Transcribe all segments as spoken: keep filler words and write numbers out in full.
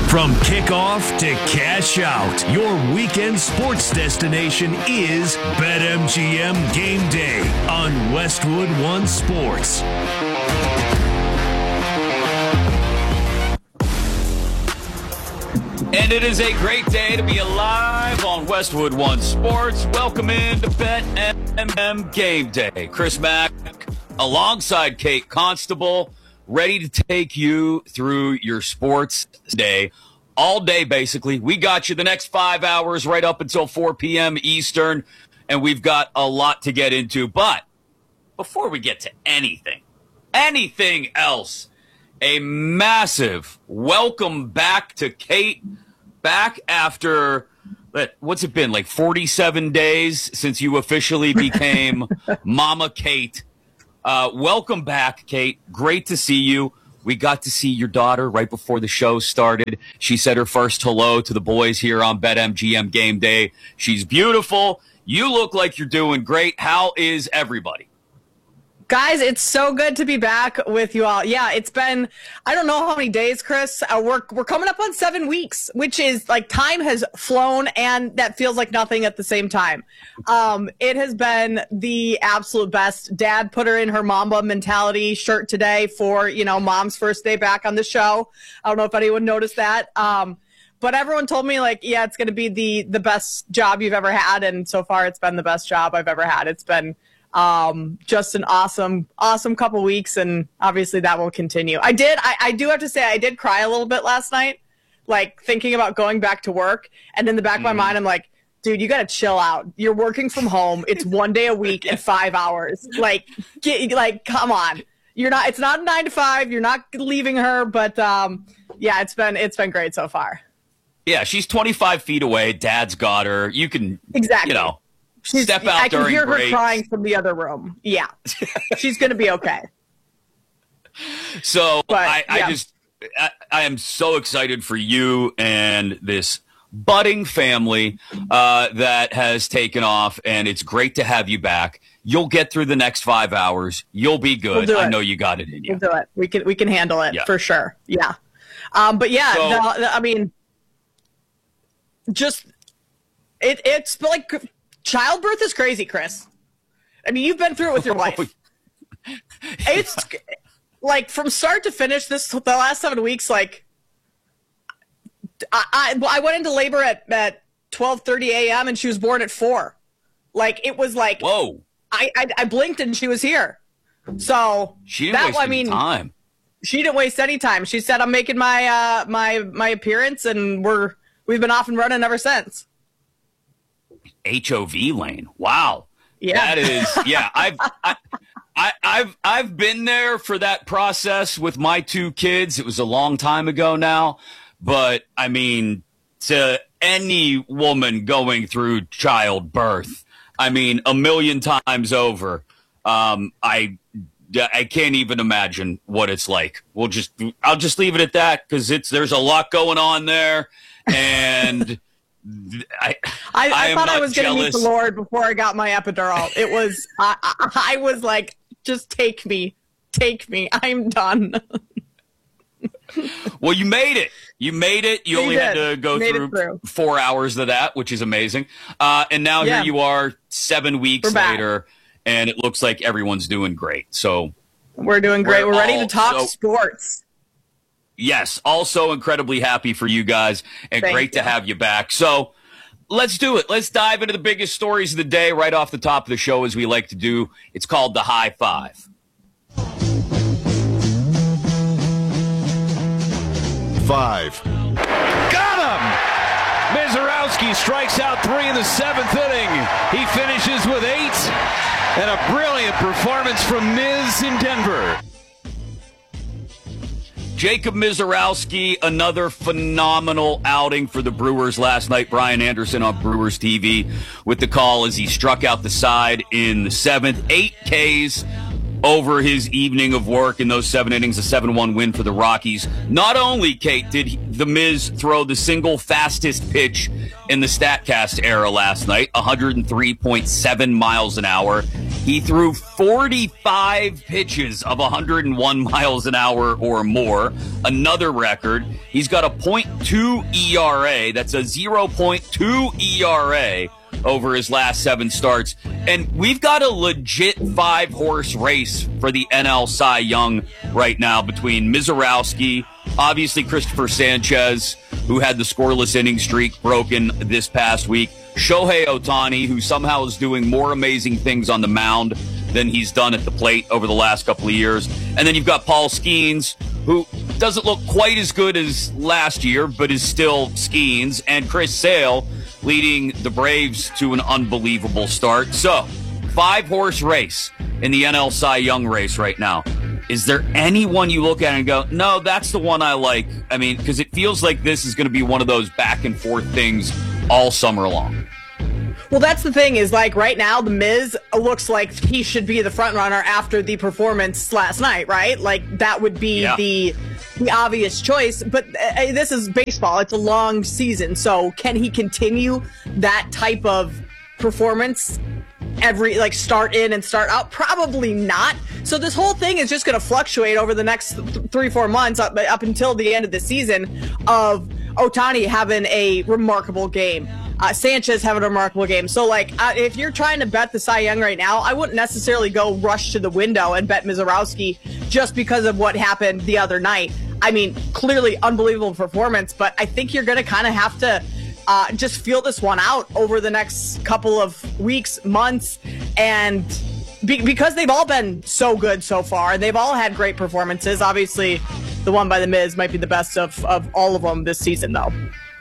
From kickoff to cash out, your weekend sports destination is BetMGM Game Day on Westwood One Sports. And it is a great day to be alive on Westwood One Sports. Welcome in to BetMGM Game Day. Chris Mack alongside Kate Constable, ready to take you through your sports day. All day, basically. We got you the next five hours right up until four p.m. Eastern, and we've got a lot to get into. But before we get to anything, anything else, a massive welcome back to Kate, back after, what's it been, like forty-seven days since you officially became Mama Kate. Uh, welcome back, Kate. Great to see you. We got to see your daughter right before the show started. She said her first hello to the boys here on BetMGM Game Day. She's beautiful. You look like you're doing great. How is everybody? Guys, it's so good to be back with you all. Yeah, it's been, I don't know how many days, Chris. Uh, we're, we're coming up on seven weeks, which is like time has flown, and that feels like nothing at the same time. Um, it has been the absolute best. Dad put her in her Mamba mentality shirt today for, you know, Mom's first day back on the show. I don't know if anyone noticed that. Um, but everyone told me, like, yeah, it's going to be the, the best job you've ever had. And so far, it's been the best job I've ever had. It's been Um, just an awesome, awesome couple weeks, and obviously that will continue. I did, I, I do have to say, I did cry a little bit last night, like thinking about going back to work, and in the back of my mind, I'm like, dude, you gotta chill out. You're working from home. It's one day a week and five hours. Like, get, like, come on. You're not, it's not a nine to five. You're not leaving her, but, um, yeah, it's been, it's been great so far. Yeah, she's twenty-five feet away. Dad's got her. You can, exactly, you know, She's, step out I can during hear her breaks. crying from the other room. Yeah, she's going to be okay. So but, I, yeah. I just, I, I am so excited for you and this budding family uh, that has taken off, and it's great to have you back. You'll get through the next five hours. You'll be good. We'll I know you got it in you. We'll do it. We can we can handle it yeah. for sure. Yeah. Um, but yeah, so, the, the, I mean, just it it's like. Childbirth is crazy, Chris. I mean, you've been through it with your wife. It's like from start to finish. This the last seven weeks. Like, I I, I went into labor at at twelve thirty a.m. and she was born at four. Like, it was like, whoa! I I, I blinked and she was here. So she didn't that waste I any mean, time. She didn't waste any time. She said, "I'm making my uh my my appearance," and we're we've been off and running ever since. H O V lane. Wow. Yeah. That is, yeah, I've, I, I, I've, I've been there for that process with my two kids. It was a long time ago now, but I mean, to any woman going through childbirth, I mean, a million times over, um, I, I can't even imagine what it's like. We'll just, I'll just leave it at that, because it's, there's a lot going on there, and I, I, I, I thought I was going to meet the Lord before I got my epidural. It was, I, I, I was like, just take me, take me. I'm done. Well, you made it. You made it. You, you only did. had to go through, through four hours of that, which is amazing. Uh, and now yeah. here you are seven weeks later, and it looks like everyone's doing great. So we're doing great. We're, we're ready to talk so, sports. Yes, also incredibly happy for you guys, and Thank great you. to have you back. So let's do it. Let's dive into the biggest stories of the day right off the top of the show, as we like to do. It's called the High Five. Five. Got him! Mizorowski strikes out three in the seventh inning. He finishes with eight, and a brilliant performance from Miz in Denver. Jacob Mizorowski, another phenomenal outing for the Brewers last night. Brian Anderson on Brewers T V with the call as he struck out the side in the seventh. Eight Ks over his evening of work in those seven innings, a seven one win for the Rockies. Not only, Kate, did he, the Miz throw the single fastest pitch in the StatCast era last night, one oh three point seven miles an hour. He threw forty-five pitches of one hundred one miles an hour or more, another record. He's got a point two E R A. That's a zero point two E R A over his last seven starts. And we've got a legit five-horse race for the N L Cy Young right now between Mizorowski, obviously Christopher Sanchez, who had the scoreless inning streak broken this past week, Shohei Ohtani, who somehow is doing more amazing things on the mound than he's done at the plate over the last couple of years. And then you've got Paul Skeens, who doesn't look quite as good as last year, but is still Skeens, and Chris Sale leading the Braves to an unbelievable start. So, five-horse race in the N L Cy Young race right now. Is there anyone you look at and go, no, that's the one I like? I mean, because it feels like this is going to be one of those back-and-forth things all summer long. Well, that's the thing is, like, right now, The Miz looks like he should be the front runner after the performance last night, right? Like, that would be yeah. the the obvious choice. But uh, this is baseball. It's a long season. So can he continue that type of performance every, like, start in and start out? Probably not. So this whole thing is just going to fluctuate over the next th- three, four months up, up until the end of the season of Ohtani having a remarkable game. Uh, Sanchez having a remarkable game. So, like, uh, if you're trying to bet the Cy Young right now, I wouldn't necessarily go rush to the window and bet Mizorowski just because of what happened the other night. I mean, clearly unbelievable performance, but I think you're going to kind of have to uh, just feel this one out over the next couple of weeks, months, and be- because they've all been so good so far, and they've all had great performances. Obviously, the one by The Miz might be the best of, of all of them this season, though.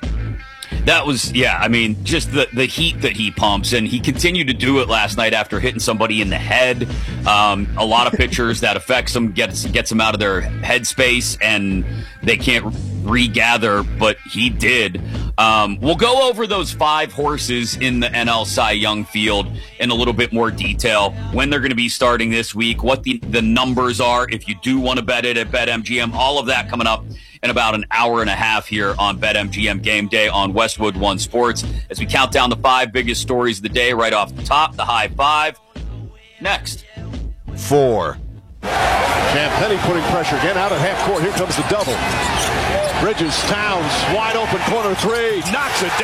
That was, yeah, I mean, just the, the heat that he pumps, and he continued to do it last night after hitting somebody in the head. Um, a lot of pitchers, that affects them, gets, gets them out of their headspace, and they can't regather, but he did. Um, we'll go over those five horses in the N L Cy Young field in a little bit more detail, when they're going to be starting this week, what the, the numbers are, if you do want to bet it at BetMGM, all of that coming up in about an hour and a half here on BetMGM Game Day on Westwood One Sports, as we count down the five biggest stories of the day right off the top, the high five. Next. Four. Campetti putting pressure again out at half court. Here comes the double. Bridges, Towns, wide open corner three, knocks it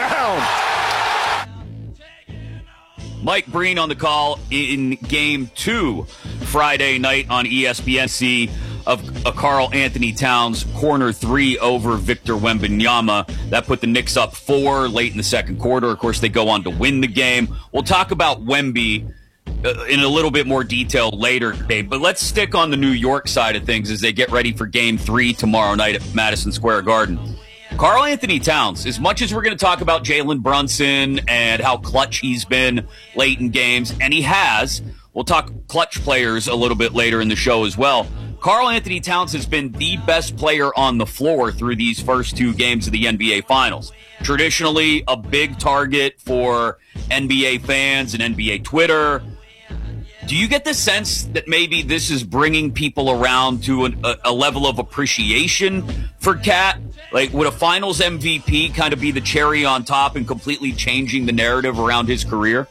down. Mike Breen on the call in game two Friday night on E S P N C of a Karl Anthony Towns corner three over Victor Wembanyama. That put the Knicks up four late in the second quarter. Of course, they go on to win the game. We'll talk about Wemby uh, in a little bit more detail later, Dave. But let's stick on the New York side of things as they get ready for game three tomorrow night at Madison Square Garden. Karl Anthony Towns, as much as we're going to talk about Jalen Brunson and how clutch he's been late in games, and he has, we'll talk clutch players a little bit later in the show as well. Karl Anthony Towns has been the best player on the floor through these first two games of the N B A Finals. Traditionally, a big target for N B A fans and N B A Twitter. Do you get the sense that maybe this is bringing people around to an, a, a level of appreciation for Cat? Like, would a Finals M V P kind of be the cherry on top and completely changing the narrative around his career?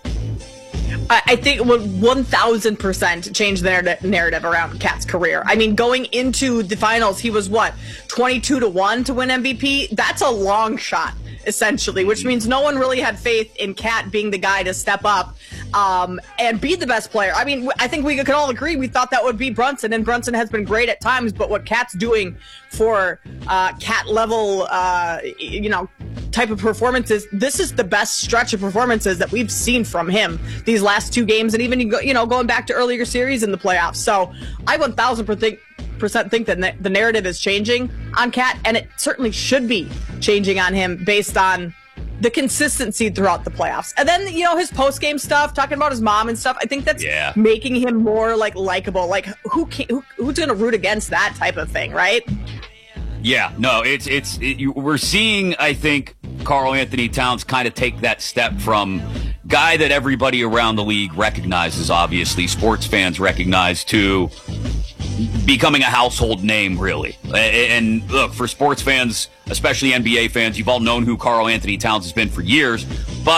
I think it would one thousand percent change the narrative around Cat's career. I mean, going into the finals, he was, what, twenty-two to one to win M V P? That's a long shot, essentially, which means no one really had faith in Cat being the guy to step up um, and be the best player. I mean, I think we could all agree we thought that would be Brunson, and Brunson has been great at times, but what Cat's doing for uh, Cat level, uh, you know, type of performances, this is the best stretch of performances that we've seen from him these last two games, and even, you know, going back to earlier series in the playoffs. So I one thousand percent think that the narrative is changing on Cat, and it certainly should be changing on him based on the consistency throughout the playoffs. And then, you know, his post-game stuff, talking about his mom and stuff, I think that's yeah. making him more, like, likable. Like, who, can, who who's going to root against that type of thing, right? Yeah, no, it's it's it, you, we're seeing, I think, Karl Anthony Towns kind of take that step from guy that everybody around the league recognizes, obviously, sports fans recognize, to becoming a household name, really. And look, for sports fans, especially N B A fans, you've all known who Karl Anthony Towns has been for years, but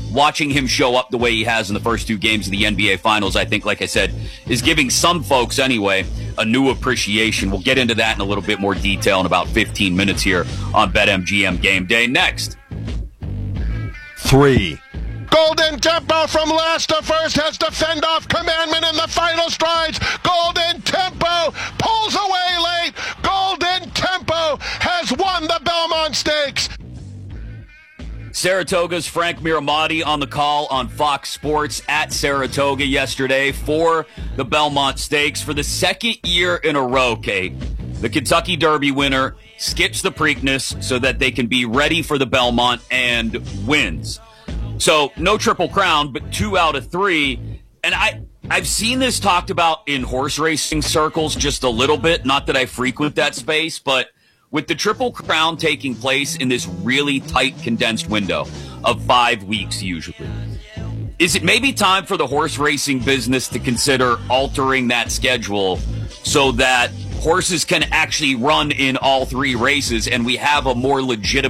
watching him show up the way he has in the first two games of the N B A Finals, I think, like I said, is giving some folks anyway a new appreciation. We'll get into that in a little bit more detail in about fifteen minutes here on BetMGM Game Day. Next. Three. Golden Tempo from last to first has to fend off Commandment in the final strides. Golden Tempo pulls away late. Golden Tempo has won the Belmont Stakes. Saratoga's Frank Miramati on the call on Fox Sports at Saratoga yesterday for the Belmont Stakes for the second year in a row, Kate. The Kentucky Derby winner skips the Preakness so that they can be ready for the Belmont and wins. So no Triple Crown, but two out of three. And I, I've seen this talked about in horse racing circles just a little bit. Not that I frequent that space, but with the Triple Crown taking place in this really tight, condensed window of five weeks usually, is it maybe time for the horse racing business to consider altering that schedule so that horses can actually run in all three races and we have a more legitimate